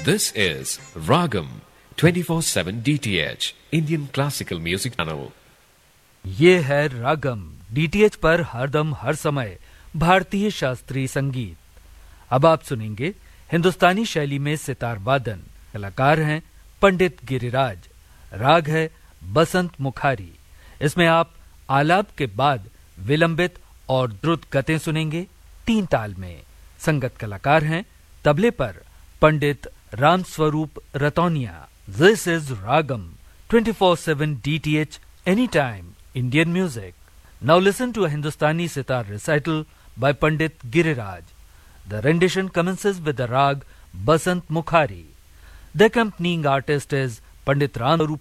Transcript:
This is Ragam 24/7 DTH Indian Classical Music Channel. ये है रागम DTH पर हरदम हर समय भारतीय शास्त्रीय संगीत। अब आप सुनेंगे हिंदुस्तानी शैली में सितार वादन। कलाकार हैं पंडित गिरिराज। राग है बसंत मुखारी। इसमें आप आलाप के बाद विलंबित और द्रुत गतें सुनेंगे 3 ताल में। संगत कलाकार हैं तबले पर पंडित Ramswaroop रतौनिया। This is ragam 24/7 DTH anytime Indian music. Now listen to a Hindustani sitar recital by Pandit Giriraj. The rendition commences with the rag Basant Mukhari. The accompanying artist is Pandit Ramswarup